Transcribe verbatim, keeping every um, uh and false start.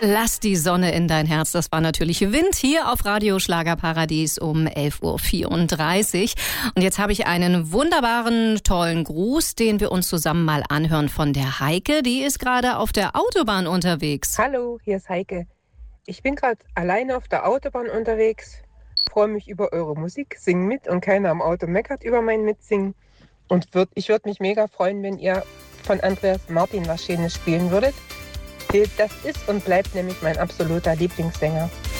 Lass die Sonne in dein Herz. Das war natürlich Wind hier auf Radio Schlagerparadies um elf Uhr vierunddreißig. Und jetzt habe ich einen wunderbaren, tollen Gruß, den wir uns zusammen mal anhören von der Heike. Die ist gerade auf der Autobahn unterwegs. Hallo, hier ist Heike. Ich bin gerade alleine auf der Autobahn unterwegs. Freue mich über eure Musik, sing mit und keiner am Auto meckert über mein Mitsingen. Und würd, ich würde mich mega freuen, wenn ihr von Andreas Martin was Schönes spielen würdet. Das ist und bleibt nämlich mein absoluter Lieblingssänger.